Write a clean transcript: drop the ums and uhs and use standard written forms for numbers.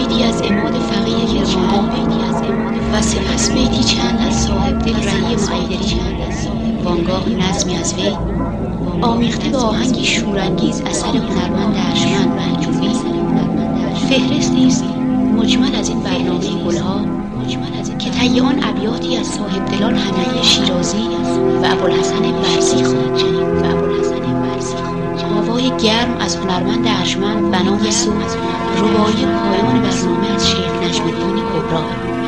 بیتی از عماد فقیه کرمانی و سپس بیتی چند از صاحب دل رهی معیدری، وانگاه نظمی از وی آمیخته به آهنگی شورانگیز اثر هنرمند ارجمند منجوی. فهرستی است مجمل از این برنامه گلها که طی آن ابیاتی از صاحب دلان حمیدی شیرازی و ابوالحسن برزی خواهد شنید. آوای گرم از هنرمند ارجمند بنای صبح، رباعی پایان برنامه از شیخ نجم‌الدین کبری.